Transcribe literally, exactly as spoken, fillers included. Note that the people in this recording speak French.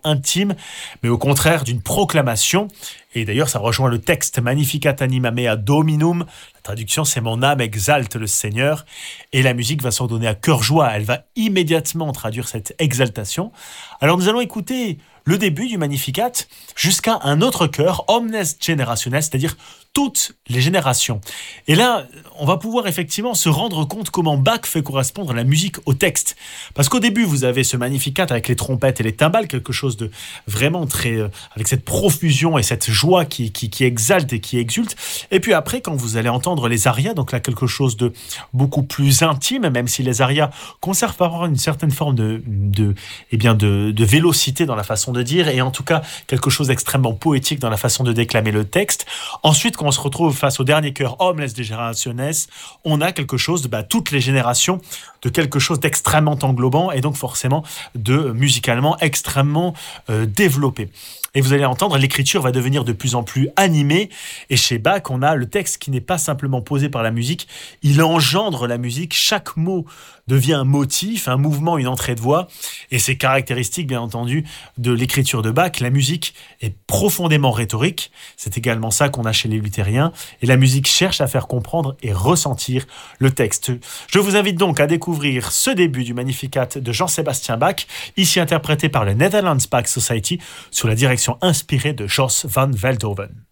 intime, mais au contraire d'une proclamation. Et d'ailleurs, ça rejoint le texte Magnificat anima mea Dominum. La traduction, c'est mon âme exalte le Seigneur. Et la musique va s'en donner à cœur joie. Elle va immédiatement traduire cette exaltation. Alors, nous allons écouter le début du Magnificat jusqu'à un autre chœur, Omnes Generationes, c'est-à-dire toutes les générations. Et là, on va pouvoir effectivement se rendre compte comment Bach fait correspondre la musique au texte. Parce qu'au début, vous avez ce Magnificat avec les trompettes et les timbales, quelque chose de vraiment très... Euh, avec cette profusion et cette joie qui, qui, qui exalte et qui exulte. Et puis après, quand vous allez entendre les arias, donc là, quelque chose de beaucoup plus intime, même si les arias conservent parfois une certaine forme de, de, eh bien de, de vélocité dans la façon de dire, et en tout cas, quelque chose d'extrêmement poétique dans la façon de déclamer le texte. Ensuite, quand on se retrouve face au dernier chœur, Omnes Generationes, on a quelque chose de bah, toutes les générations, de quelque chose d'extrêmement englobant et donc forcément de musicalement extrêmement euh, développé. Et vous allez entendre, l'écriture va devenir de plus en plus animée. Et chez Bach, on a le texte qui n'est pas simplement posé par la musique, il engendre la musique. Chaque mot devient un motif, un mouvement, une entrée de voix. Et c'est caractéristique, bien entendu, de l'écriture de Bach. La musique est profondément rhétorique. C'est également ça qu'on a chez les luthériens. Et la musique cherche à faire comprendre et ressentir le texte. Je vous invite donc à découvrir ce début du Magnificat de Jean-Sébastien Bach, ici interprété par le Netherlands Bach Society, sous la direction inspirée de Jos van Veldhoven.